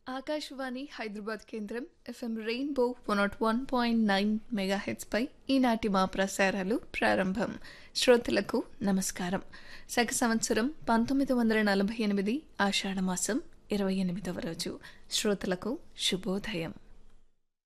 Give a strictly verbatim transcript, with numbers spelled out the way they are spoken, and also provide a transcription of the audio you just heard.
ఆకాశవాణి హైదరాబాద్ కేంద్రం FM rainbow one not one point nine మెగాహెట్స్పై ఈనాటి మా ప్రసారాలు ప్రారంభం. శ్రోతలకు నమస్కారం. శక సంవత్సరం పంతొమ్మిది వందల నలభై ఎనిమిది ఆషాఢమాసం ఇరవై ఎనిమిదవ రోజు. శ్రోతలకు శుభోదయం.